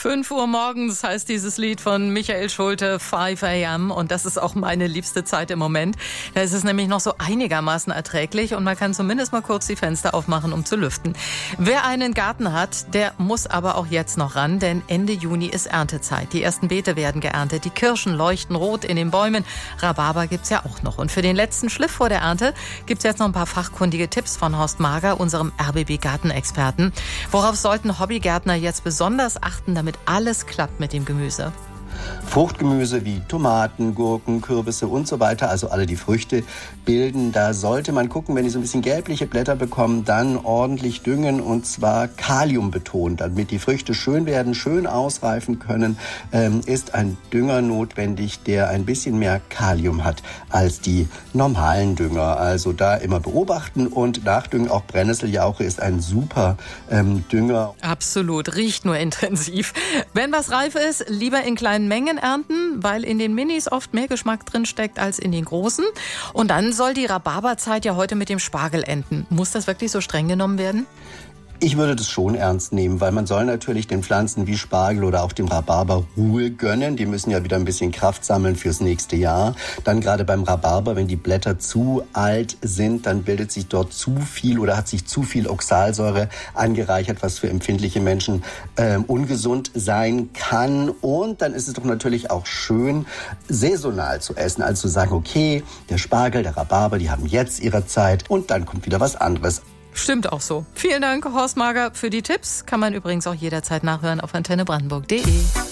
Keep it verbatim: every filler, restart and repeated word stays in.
fünf Uhr morgens heißt dieses Lied von Michael Schulte, five a m Und das ist auch meine liebste Zeit im Moment. Da ist es nämlich noch so einigermaßen erträglich und man kann zumindest mal kurz die Fenster aufmachen, um zu lüften. Wer einen Garten hat, der muss aber auch jetzt noch ran, denn Ende Juni ist Erntezeit. Die ersten Beete werden geerntet, die Kirschen leuchten rot in den Bäumen. Rhabarber gibt's ja auch noch. Und für den letzten Schliff vor der Ernte gibt's jetzt noch ein paar fachkundige Tipps von Horst Mager, unserem R B B-Gartenexperten. Worauf sollten Hobbygärtner jetzt besonders achten, damit alles klappt mit dem Gemüse? Fruchtgemüse wie Tomaten, Gurken, Kürbisse und so weiter, also alle die Früchte bilden. Da sollte man gucken, wenn die so ein bisschen gelbliche Blätter bekommen, dann ordentlich düngen und zwar Kalium betont, damit die Früchte schön werden, schön ausreifen können, ähm, ist ein Dünger notwendig, der ein bisschen mehr Kalium hat als die normalen Dünger. Also da immer beobachten und nachdüngen. Auch Brennnesseljauche ist ein super ähm, Dünger. Absolut, riecht nur intensiv. Wenn was reif ist, lieber in kleinen Mengen ernten, weil in den Minis oft mehr Geschmack drin steckt als in den großen. Und dann soll die Rhabarberzeit ja heute mit dem Spargel enden. Muss das wirklich so streng genommen werden? Ich würde das schon ernst nehmen, weil man soll natürlich den Pflanzen wie Spargel oder auch dem Rhabarber Ruhe gönnen. Die müssen ja wieder ein bisschen Kraft sammeln fürs nächste Jahr. Dann gerade beim Rhabarber, wenn die Blätter zu alt sind, dann bildet sich dort zu viel oder hat sich zu viel Oxalsäure angereichert, was für empfindliche Menschen äh, ungesund sein kann. Und dann ist es doch natürlich auch schön, saisonal zu essen. Also zu sagen, okay, der Spargel, der Rhabarber, die haben jetzt ihre Zeit und dann kommt wieder was anderes. Stimmt auch so. Vielen Dank, Horst Mager, für die Tipps. Kann man übrigens auch jederzeit nachhören auf antenne brandenburg punkt de.